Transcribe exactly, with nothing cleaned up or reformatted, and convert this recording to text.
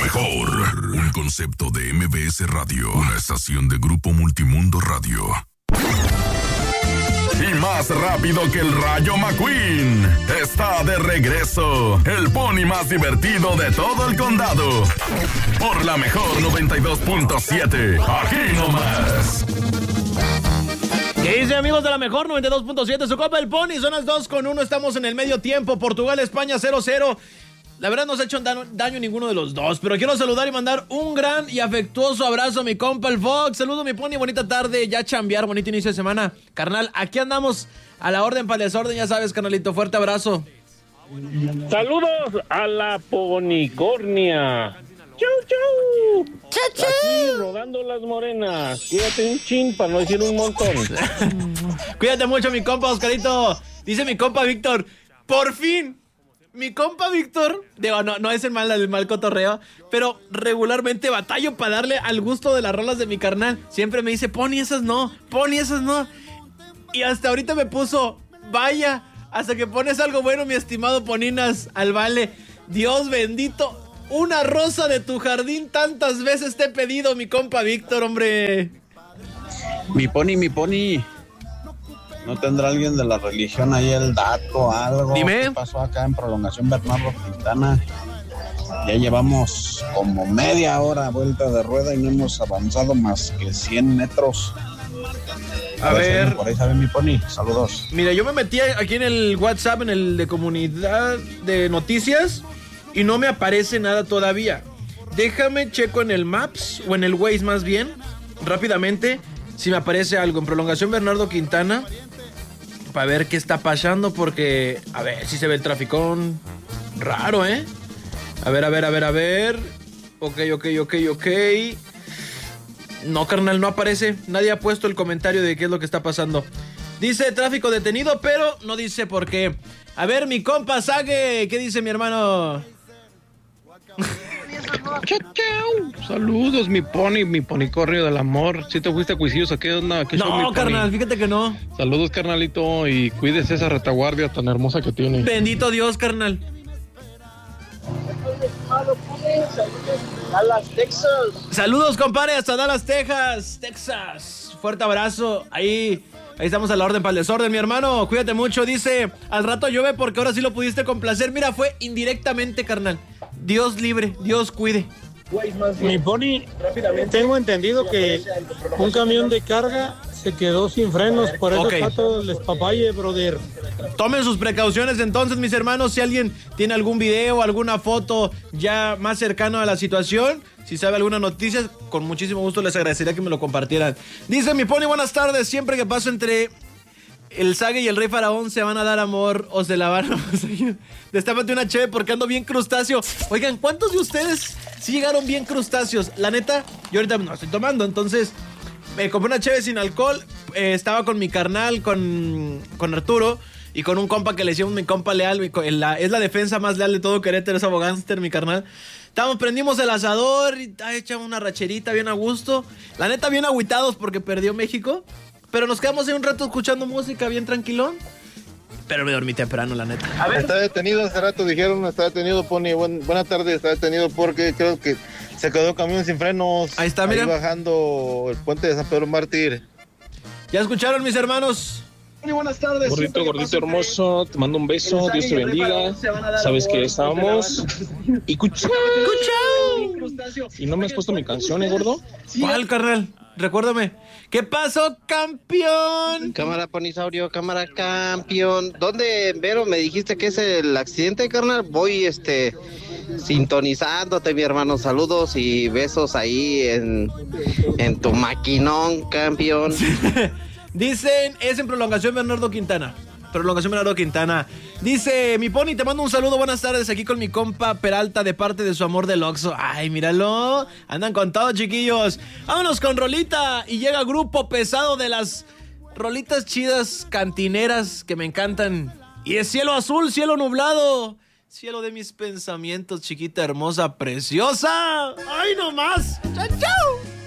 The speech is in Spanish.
mejor. Un concepto de M B S Radio. Una estación de Grupo Multimundo Radio. Y más rápido que el Rayo McQueen. Está de regreso. El pony más divertido de todo el condado. Por la mejor noventa y dos punto siete. Aquí nomás. ¿Qué dice, amigos de la mejor noventa y dos punto siete? Su copa el pony. Son las dos con uno. Estamos en el medio tiempo. Portugal, España cero cero. La verdad no se ha hecho daño, daño ninguno de los dos, pero quiero saludar y mandar un gran y afectuoso abrazo a mi compa el Fox. Saludo mi pony, bonita tarde, ya chambear, bonito inicio de semana. Carnal, aquí andamos a la orden para el desorden, ya sabes, carnalito, fuerte abrazo. Saludos a la ponicornia. Chau, chau. Chau, chau. Aquí rodando las morenas. Cuídate un chin para no decir un montón. Cuídate mucho, mi compa Oscarito. Dice mi compa Víctor, por fin. Mi compa Víctor, digo, no, no es el mal, el mal cotorreo, pero regularmente batallo para darle al gusto de las rolas de mi carnal. Siempre me dice, pony esas no, pony esas no. Y hasta ahorita me puso, vaya, hasta que pones algo bueno, mi estimado Poninas, al vale. Dios bendito, una rosa de tu jardín tantas veces te he pedido, mi compa Víctor, hombre. Mi pony, mi pony. ¿No tendrá alguien de la religión ahí el dato, algo? Dime. ¿Qué pasó acá en Prolongación Bernardo Quintana? Ya llevamos como media hora vuelta de rueda y no hemos avanzado más que cien metros. A, A ver, ver. Por ahí sabe mi pony. Saludos. Mira, yo me metí aquí en el WhatsApp, en el de comunidad de noticias, y no me aparece nada todavía. Déjame checo en el Maps, o en el Waze más bien, rápidamente, si me aparece algo en Prolongación Bernardo Quintana, para ver qué está pasando, porque a ver si se ve el traficón raro, ¿eh? A ver, a ver, a ver, a ver. Ok, ok, ok, ok. No, carnal, no aparece. Nadie ha puesto el comentario de qué es lo que está pasando. Dice tráfico detenido, pero no dice por qué. A ver, mi compa Sague, ¿qué dice mi hermano? Chau, chau. Saludos, mi pony, mi ponicornio del amor. ¿Sí te fuiste a Cuisillos o qué onda? ¿Qué no, show, carnal, fíjate que no. Saludos, carnalito, y cuídese esa retaguardia tan hermosa que tiene. Bendito Dios, carnal. Dallas, Texas. Saludos, compadre, hasta Dallas, Texas. Texas. Fuerte abrazo. Ahí, ahí estamos a la orden para el desorden, mi hermano. Cuídate mucho. Dice, al rato llueve porque ahora sí lo pudiste complacer. Mira, fue indirectamente, carnal. Dios libre, Dios cuide. Mi pony, tengo entendido que un camión de carga se quedó sin frenos, por eso okay. Está todo el despapalle, brother. Tomen sus precauciones entonces, mis hermanos. Si alguien tiene algún video, alguna foto ya más cercano a la situación, si sabe alguna noticia, con muchísimo gusto les agradecería que me lo compartieran. Dice mi pony, buenas tardes. Siempre que paso entre el Sague y el Rey Faraón se van a dar amor o se la van a... Destápate una cheve porque ando bien crustáceo. Oigan, ¿cuántos de ustedes sí llegaron bien crustáceos? La neta, yo ahorita no estoy tomando, entonces me compré una cheve sin alcohol. Eh, estaba con mi carnal, con, con Arturo y con un compa que le decíamos mi compa leal. Mi, la, es la defensa más leal de todo Querétaro, es abogánster, mi carnal. Estábamos, prendimos el asador y ah, echamos una racherita bien a gusto. La neta, bien agüitados porque perdió México. Pero nos quedamos ahí un rato escuchando música bien tranquilón. Pero me dormí temprano, la neta. A ver. Está detenido hace rato, dijeron, está detenido, Pony. Buen, buena tarde, está detenido porque creo que se quedó camión sin frenos. Ahí está, mira. Ahí bajando el puente de San Pedro Mártir. ¿Ya escucharon, mis hermanos? Muy buenas tardes. Gordito, gordito hermoso, te mando un beso, Dios te bendiga. Sabes que estamos. Y cuchao. ¡Cuchao! ¿Y no me has puesto mi canción, eh, gordo? ¿Cuál, carnal? Recuérdame. ¿Qué pasó, campeón? Cámara, Ponisaurio, cámara, campeón. ¿Dónde, Vero, me dijiste que es el accidente, carnal? Voy, este, sintonizándote, mi hermano. Saludos y besos ahí en, en tu maquinón, campeón. Dicen, es en Prolongación Bernardo Quintana. Prolongación Bernardo Quintana. Dice, mi pony, te mando un saludo, buenas tardes, aquí con mi compa Peralta de parte de su amor del Oxxo. Ay, míralo, andan con todo, chiquillos. Vámonos con rolita y llega grupo pesado de las rolitas chidas cantineras que me encantan. Y es cielo azul, cielo nublado, cielo de mis pensamientos, chiquita hermosa, preciosa. Ay, no más. Chau, chau.